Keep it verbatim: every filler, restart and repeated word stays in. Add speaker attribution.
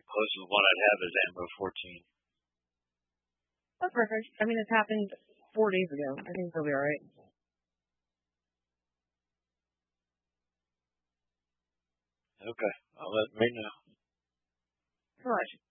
Speaker 1: Closest one I'd have is Ammo fourteen.
Speaker 2: That's perfect. I mean, it's happened four days ago. I think they'll be all right.
Speaker 1: Okay, I'll let me know.
Speaker 2: So much.